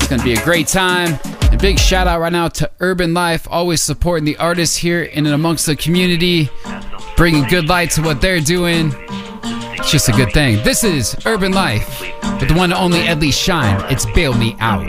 going to be a great time. And big shout out right now to Urban Life, always supporting the artists here in and amongst the community, bringing good light to what they're doing. It's just a good thing. This is Urban Life with the one and only Ed Lee Shine. It's Bail Me Out.